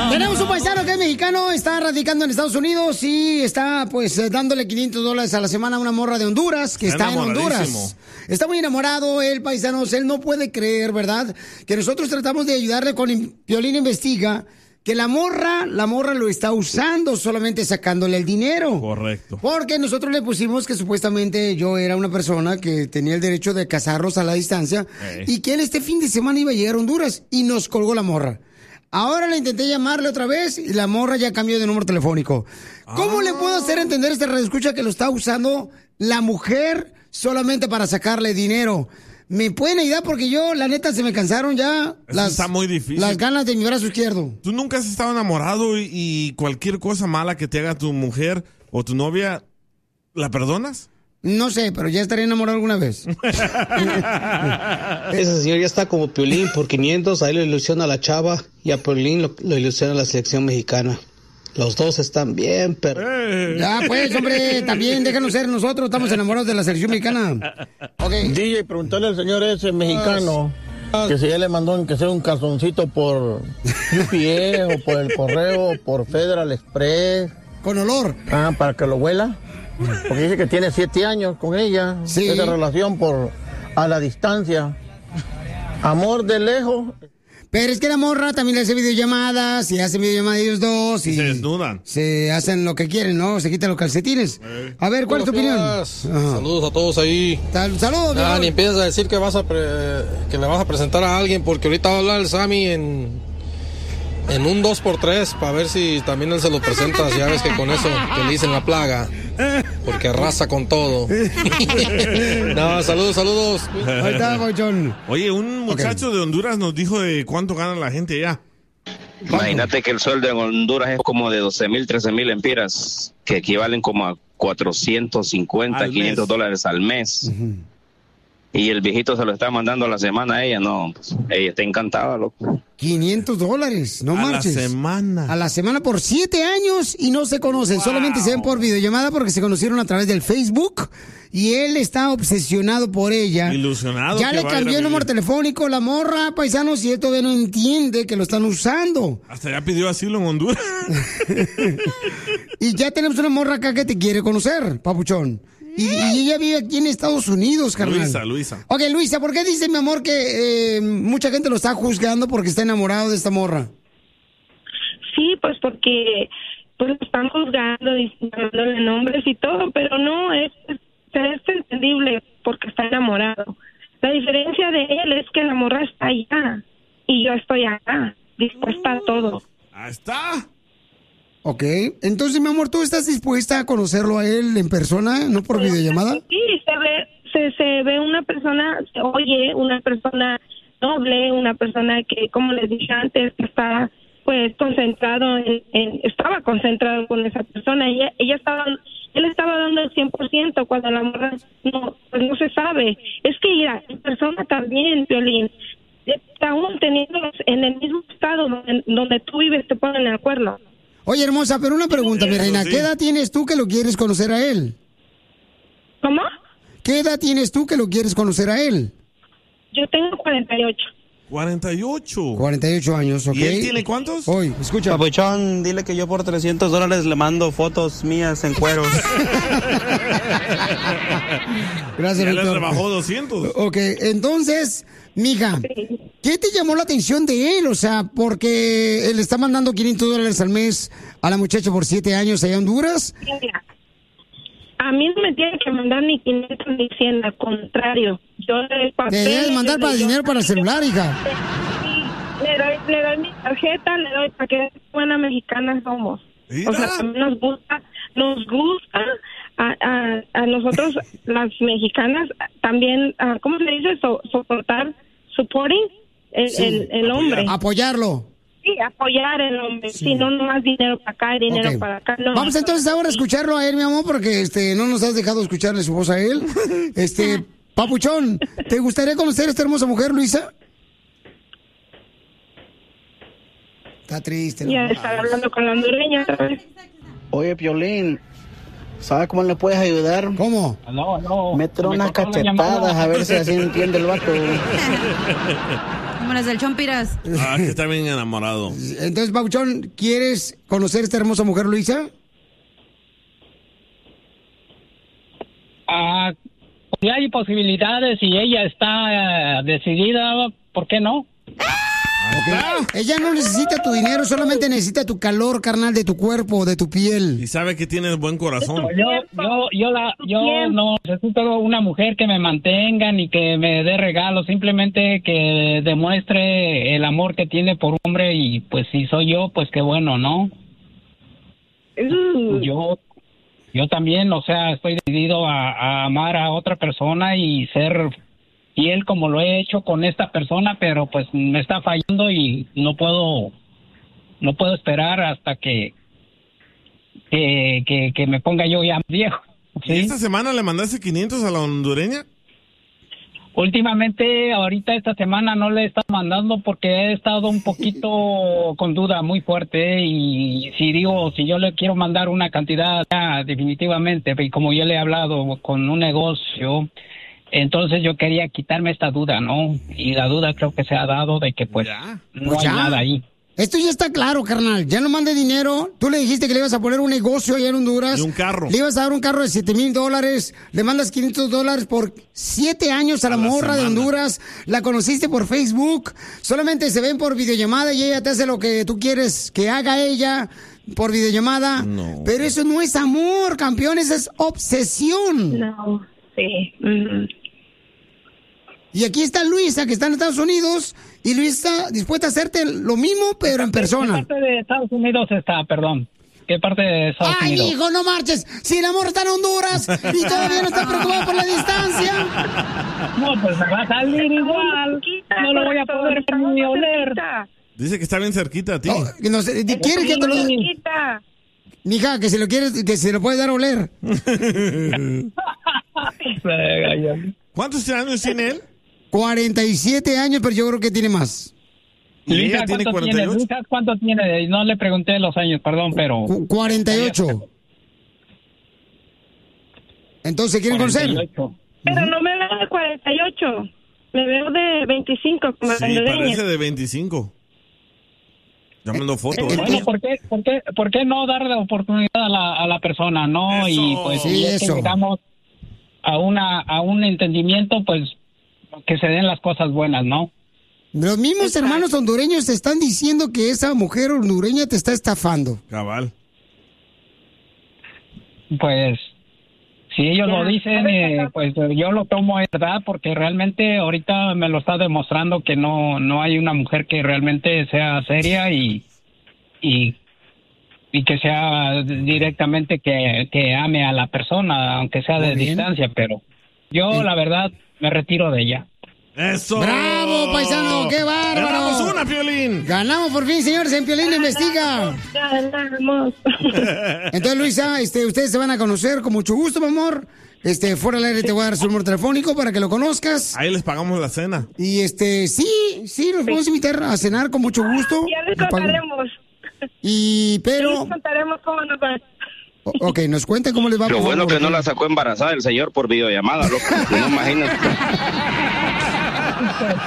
Tenemos un paisano que es mexicano, está radicando en Estados Unidos y está pues dándole $500 a la semana a una morra de Honduras que está en Honduras. Está muy enamorado el paisano, él no puede creer, ¿verdad? Que nosotros tratamos de ayudarle con Piolín Investiga, que la morra lo está usando, solamente sacándole el dinero. Correcto. Porque nosotros le pusimos que supuestamente yo era una persona que tenía el derecho de casarlos a la distancia y que él este fin de semana iba a llegar a Honduras y nos colgó la morra. Ahora le intenté llamarle otra vez y la morra ya cambió de número telefónico. ¿Cómo le puedo hacer entender a este radioescucha que lo está usando la mujer solamente para sacarle dinero? ¿Me pueden ayudar? Porque yo, la neta, se me cansaron ya está muy difícil. Las ganas de mi brazo izquierdo. ¿Tú nunca has estado enamorado y cualquier cosa mala que te haga tu mujer o tu novia, la perdonas? No sé, pero ya estaré enamorado alguna vez. Ese señor ya está como Piolín por 500, ahí lo ilusiona a la chava y a Piolín lo ilusiona la selección mexicana. Los dos están bien, pero... Ya, pues, hombre, también déjanos ser nosotros, estamos enamorados de la selección mexicana. Okay. DJ, preguntarle al señor ese mexicano que si ya le mandó que sea un calzoncito por UPS o por el correo, por Federal Express. Con olor. Para que lo huela. Porque dice que tiene 7 años con ella. Sí. Esa relación a la distancia. Amor de lejos. Pero es que la morra también le hace videollamadas y hacen videollamadas ellos dos y se desnudan. Se hacen lo que quieren, ¿no? Se quitan los calcetines. A ver, ¿cuál es tu opinión? Saludos a todos ahí. Saludos. Ni empiezas a decir que le vas a presentar a alguien porque ahorita va a hablar el Sammy en un 2x3 para ver si también él se lo presenta. Ya ves que con eso que le dicen la plaga. Porque arrasa con todo. No, saludos. Ahí está, Bochón. Oye, un muchacho de Honduras nos dijo de cuánto gana la gente allá. Imagínate que el sueldo en Honduras es como de 12,000, 13,000 empiras, que equivalen como a 450, $500 al mes. Y el viejito se lo está mandando a la semana a ella, no, pues ella está encantada, loco. $500, no marches. A la semana por 7 años y no se conocen, solamente se ven por videollamada porque se conocieron a través del Facebook y él está obsesionado por ella. Ilusionado. Ya le cambió el número telefónico, la morra, paisanos, y él todavía no entiende que lo están usando. Hasta ya pidió asilo en Honduras. Y ya tenemos una morra acá que te quiere conocer, papuchón. Y ella vive aquí en Estados Unidos, carnal. Luisa. Ok, Luisa, ¿por qué dice, mi amor, que mucha gente lo está juzgando porque está enamorado de esta morra? Sí, pues porque pues lo están juzgando, llamándole nombres y todo, pero no, es entendible porque está enamorado. La diferencia de él es que la morra está allá y yo estoy acá, dispuesta a todo. Ahí está. Ok, entonces, mi amor, ¿tú estás dispuesta a conocerlo a él en persona, no por videollamada? Sí, se ve una persona, se oye una persona noble, una persona que, como les dije antes, que está pues estaba concentrado con esa persona y él estaba dando el 100% cuando la morra no se sabe. Es que mira, en persona también, Piolín, aún teniéndolos en el mismo estado donde tú vives, te ponen de acuerdo. Oye, hermosa, pero una pregunta, mi reina. ¿Qué edad tienes tú que lo quieres conocer a él? ¿Cómo? ¿Qué edad tienes tú que lo quieres conocer a él? Yo tengo 48. 48 años, ¿ok? ¿Y él tiene cuántos? Hoy, escucha. Papuchón, dile que yo por $300 le mando fotos mías en cueros. Gracias, ya Víctor. le rebajó 200. Ok, entonces, mija, ¿qué te llamó la atención de él? O sea, porque él está mandando $500 al mes a la muchacha por 7 años allá en Honduras. Mira, a mí no me tiene que mandar ni 500 ni 100, al contrario. Yo le doy papel. Te debes mandar para dinero para el celular, hija. Le doy mi tarjeta, le doy para que buena mexicana somos. ¿Mira? O sea, también nos gusta a nosotros las mexicanas también, ¿cómo se dice? Supporting el hombre. Apoyarlo. Sí, apoyar el hombre. Sí, no más dinero para acá y dinero para acá. No. Vamos entonces ahora a escucharlo a él, mi amor, porque no nos has dejado escucharle su voz a él. Papuchón, ¿te gustaría conocer a esta hermosa mujer, Luisa? Está triste, ¿no? Ya está hablando con la hondureña otra vez. Oye, Piolín, ¿sabes cómo le puedes ayudar? ¿Cómo? No. Métele unas cachetadas a ver si así entiende el vato. Como las del Chompiras. Que está bien enamorado. Entonces, Papuchón, ¿quieres conocer a esta hermosa mujer, Luisa? Si hay posibilidades y ella está decidida, ¿por qué no? Okay. Ella no necesita tu dinero, solamente necesita tu calor, carnal, de tu cuerpo, de tu piel. Y sabe que tienes buen corazón. Yo no necesito una mujer que me mantenga ni que me dé regalos, simplemente que demuestre el amor que tiene por un hombre y pues si soy yo, pues qué bueno, ¿no? Yo también, o sea, estoy decidido a amar a otra persona y ser fiel como lo he hecho con esta persona, pero pues me está fallando y no puedo esperar hasta que me ponga yo ya viejo. ¿Sí? ¿Y esta semana le mandaste 500 a la hondureña? Últimamente, ahorita esta semana no le he estado mandando porque he estado un poquito con duda muy fuerte y si yo le quiero mandar una cantidad ya definitivamente, y como yo le he hablado con un negocio, entonces yo quería quitarme esta duda, ¿no? Y la duda creo que se ha dado de que pues no hay nada ahí. Esto ya está claro, carnal. Ya no mande dinero. Tú le dijiste que le ibas a poner un negocio allá en Honduras. Y un carro. Le ibas a dar un carro de $7,000. Le mandas $500 por 7 años a la morra de Honduras. La conociste por Facebook. Solamente se ven por videollamada y ella te hace lo que tú quieres que haga ella por videollamada. No. Pero eso no es amor, campeón. Eso es obsesión. No, sí. Y aquí está Luisa, que está en Estados Unidos, y Luisa está dispuesta a hacerte lo mismo, pero en persona. ¿Qué parte de Estados Unidos está, perdón? ¿Qué parte de Estados Unidos? Ay, hijo, no marches. Si el amor está en Honduras y todavía no está preocupado por la distancia. No, pues me va a salir igual. No lo voy a poder ni oler. Dice que está bien cerquita a ti. No sé, ¿quieres que te lo dé? Mija, que se lo quieres, que se lo puede dar a oler. ¿Cuántos años tiene él? 47 años, pero yo creo que tiene más. ¿Y ella tiene 48? ¿Cuánto tiene? No le pregunté los años, perdón, pero... 48. Entonces, ¿quieren conocer? Pero no me veo de 48. Me veo de 25. Como sí, parece de 25. Ya mandó fotos. Bueno, ¿por qué no darle oportunidad a la persona, no? Eso. Y pues sí, es que llegamos a un entendimiento, pues que se den las cosas buenas, ¿no? Los mismos hermanos hondureños te están diciendo que esa mujer hondureña te está estafando. Cabal. Pues si ellos lo dicen, pues yo lo tomo en verdad porque realmente ahorita me lo está demostrando que no hay una mujer que realmente sea seria y que sea directamente que ame a la persona, aunque sea de distancia, pero yo la verdad me retiro de ella. ¡Eso! ¡Bravo, paisano! ¡Qué bárbaro! ¡Ganamos una, Piolín! ¡Ganamos por fin, señores! En Piolín Investiga. Ganamos. Entonces, Luisa, ustedes se van a conocer con mucho gusto, mi amor. Fuera del aire te voy a dar su número telefónico para que lo conozcas. Ahí les pagamos la cena. Y sí, nos vamos a invitar a cenar con mucho gusto. Ya les contaremos. Pero... Ya les contaremos cómo nos va. Ok, nos cuenten cómo les va. Lo bueno que no la sacó embarazada el señor por videollamada, loco. No imagínate.